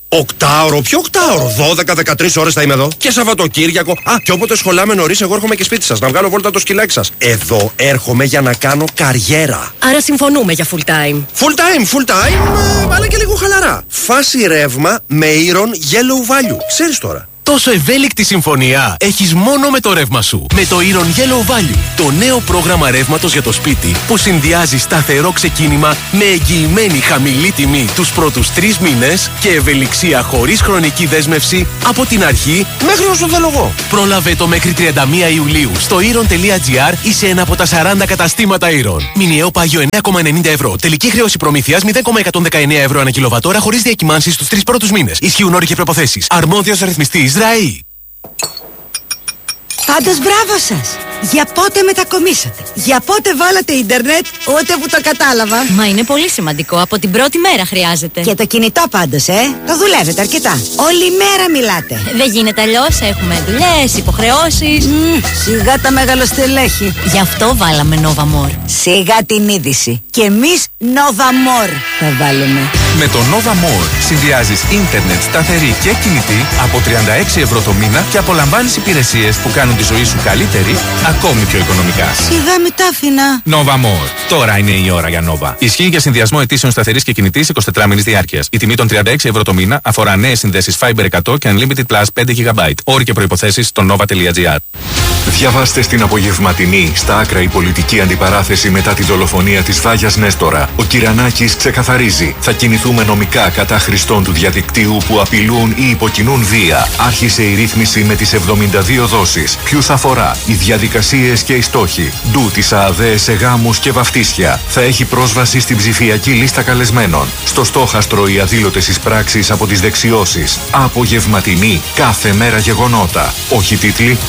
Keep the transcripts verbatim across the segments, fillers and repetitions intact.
Οκτάωρο, ποιο οκτάωρο? δώδεκα με δεκατρείς ώρες θα είμαι εδώ. Και Σαββατοκύριακο. Α, και όποτε σχολάμε νωρίς, εγώ έρχομαι και σπίτι σας να βγάλω βόλτα το σκυλάκι σας. Εδώ έρχομαι για να κάνω καριέρα. Άρα συμφωνούμε για full time. Full time, full time, ε, αλλά και λίγο χαλαρά. Φάση ρεύμα με Iron Yellow Value. Ξέρεις τώρα. Τόσο ευέλικτη συμφωνία έχεις μόνο με το ρεύμα σου. Με το Iron Yellow Value, το νέο πρόγραμμα ρεύματος για το σπίτι που συνδυάζει σταθερό ξεκίνημα με εγγυημένη χαμηλή τιμή τους πρώτους τρεις μήνες και ευελιξία χωρίς χρονική δέσμευση από την αρχή μέχρι όσο θέλω εγώ. Πρόλαβε το μέχρι τριάντα μία Ιουλίου στο iron.gr ή σε ένα από τα σαράντα καταστήματα Iron. Μηνιαίο πάγιο εννέα κόμμα ενενήντα ευρώ. Τελική χρέωση προμήθειας μηδέν κόμμα εκατόν δεκαεννέα ευρώ ανά κιλοβατόρα χωρίς διακυμάνσεις στους τρεις πρώτους μήνες. Ισχύουν όροι και προϋποθέσεις. Αρμόδιος ρυθμιστής ΡΑΗ. Πάντως μπράβο σας! Για πότε μετακομίσατε? Για πότε βάλατε ίντερνετ? Ούτε που το κατάλαβα. Μα είναι πολύ σημαντικό. Από την πρώτη μέρα χρειάζεται. Και το κινητό πάντως, ε! Το δουλεύετε αρκετά. Όλη μέρα μιλάτε. Δεν γίνεται αλλιώς. Έχουμε δουλειές, υποχρεώσεις. Mm, σιγά τα μεγαλοστελέχη. Γι' αυτό βάλαμε Nova More. Σιγά την είδηση. Και εμείς Nova More θα βάλουμε. Με το Nova More συνδυάζεις ίντερνετ σταθερή και κινητή από τριάντα έξι ευρώ το μήνα και απολαμβάνεις υπηρεσίες που κάνουν τη ζωή σου καλύτερη, ακόμη πιο οικονομικά. Σιγά μην τα άφηνα. Nova More. Τώρα είναι η ώρα για Nova. Ισχύει για συνδυασμό αιτήσεων σταθερής και κινητής εικοσιτετράμινης διάρκειας. Η τιμή των τριάντα έξι ευρώ το μήνα αφορά νέες συνδέσεις Fiber εκατό και Unlimited Plus πέντε γιγαμπάιτ. Όροι και προϋποθέσεις στο nova.gr. Διαβάστε στην απογευματινή στα άκρα η πολιτική αντιπαράθεση μετά τη δολοφονία της Βάγιας Νέστορα. Ο Κυρανάκης ξεκαθαρίζει. Θα κινηθούμε νομικά κατά χρηστών του διαδικτύου που απειλούν ή υποκινούν βία. Άρχισε η ρύθμιση με τις εβδομήντα δύο δόσεις. Ποιους αφορά? Οι διαδικασίες και οι στόχοι. Ντου τις ΑΑΔΕ σε γάμους και βαφτίσια. Θα έχει πρόσβαση στην ψηφιακή λίστα καλεσμένων. Στο στόχαστρο οι αδήλωτες εισπράξεις από τις δεξιώσεις. Απογευματινή. Κάθε μέρα γεγονότα. Όχι τίτλοι.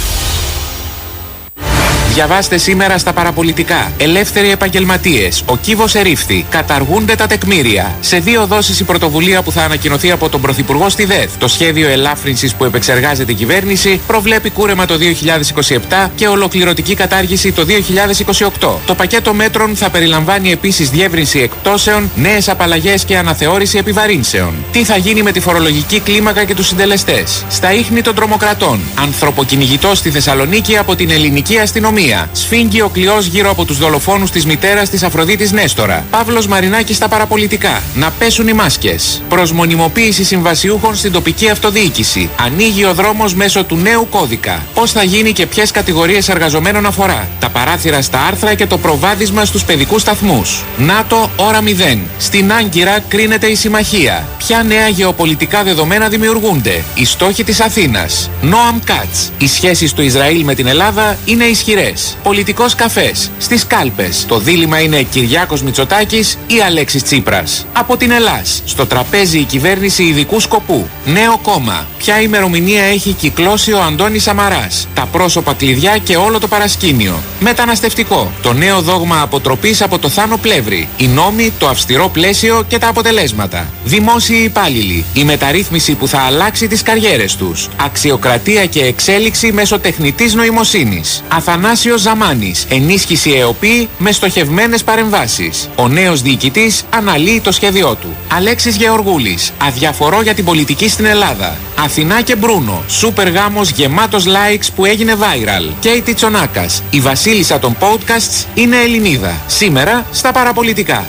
Διαβάστε σήμερα στα παραπολιτικά. Ελεύθεροι επαγγελματίες. Ο κύβος ερήφθη. Καταργούνται τα τεκμήρια. Σε δύο δόσεις η πρωτοβουλία που θα ανακοινωθεί από τον Πρωθυπουργό στη ΔΕΘ. Το σχέδιο ελάφρυνσης που επεξεργάζεται η κυβέρνηση προβλέπει κούρεμα το δύο χιλιάδες είκοσι επτά και ολοκληρωτική κατάργηση το δύο χιλιάδες είκοσι οκτώ. Το πακέτο μέτρων θα περιλαμβάνει επίσης διεύρυνση εκπτώσεων, νέες απαλλαγές και αναθεώρηση επιβαρύνσεων. Τι θα γίνει με τη φορολογική κλίμακα και τους συντελεστές? Στα ίχνη των τρομοκρατών. Ανθρωποκυνηγητός στη Θεσσαλονίκη από την ελληνική αστυνομία. Σφίγγει ο κλειός γύρω από τους δολοφόνους της μητέρας της Αφροδίτης Νέστορα. Παύλος Μαρινάκης στα παραπολιτικά. Να πέσουν οι μάσκες. Προς μονιμοποίηση συμβασιούχων στην τοπική αυτοδιοίκηση. Ανοίγει ο δρόμος μέσω του νέου κώδικα. Πώς θα γίνει και ποιες κατηγορίες εργαζομένων αφορά? Τα παράθυρα στα άρθρα και το προβάδισμα στους παιδικούς σταθμούς. ΝΑΤΟ ώρα μηδέν. Στην Άγκυρα κρίνεται η συμμαχία. Ποια νέα γεωπολιτικά δεδομένα δημιουργούνται? Οι στόχοι της Αθήνας. Νόαμ Κάτς. Οι σχέσεις του Ισραήλ με την Ελλάδα είναι ισχυρές. Πολιτικός καφές. Στις κάλπες. Το δίλημμα είναι Κυριάκος Μητσοτάκης ή Αλέξης Τσίπρας. Από την Ελλάς. Στο τραπέζι η κυβέρνηση ειδικού σκοπού. Νέο κόμμα. Ποια ημερομηνία έχει κυκλώσει ο Αντώνης Σαμαράς? Τα πρόσωπα κλειδιά και όλο το παρασκήνιο. Μεταναστευτικό. Το νέο δόγμα αποτροπής από το Θάνο Πλεύρη. Οι νόμοι, το αυστηρό πλαίσιο και τα αποτελέσματα. Δημόσιοι υπάλληλοι. Η μεταρρύθμιση που θα αλλάξει τις καριέρες τους. Αξιοκρατία και εξέλιξη μέσω τεχνητής νοημοσύνης. Αθανάσιος Ζαμάνης. Ενίσχυση ΕΟΠΗ με στοχευμένες παρεμβάσεις. Ο νέος διοικητής αναλύει το σχέδιό του. Αλέξης Γεωργούλης. Αδιαφορώ για την πολιτική στην Ελλάδα. Αθηνά και Μπρούνο. Σούπερ γάμος γεμάτος likes που έγινε viral. Κέιτι Τσονάκας. Η βασίλισσα των podcasts είναι Ελληνίδα. Σήμερα στα παραπολιτικά.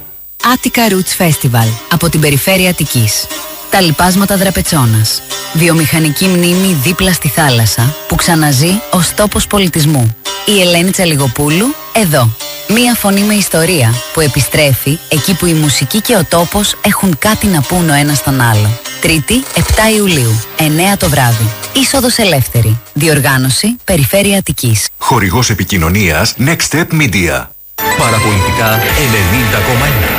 Attica Roots Festival από την περιφέρεια Αττικής. Τα λιπάσματα Δραπετσώνας. Βιομηχανική μνήμη δίπλα στη θάλασσα που ξαναζεί ως τόπος πολιτισμού. Η Ελένη Τσαλιγοπούλου εδώ. Μία φωνή με ιστορία που επιστρέφει εκεί που η μουσική και ο τόπος έχουν κάτι να πούν ο ένας τον άλλο. Τρίτη, επτά Ιουλίου, εννέα το βράδυ. Είσοδος ελεύθερη. Διοργάνωση Περιφέρεια Αττικής. Χορηγός επικοινωνίας Next Step Media. Παραπολιτικά ενενήντα κόμμα ένα.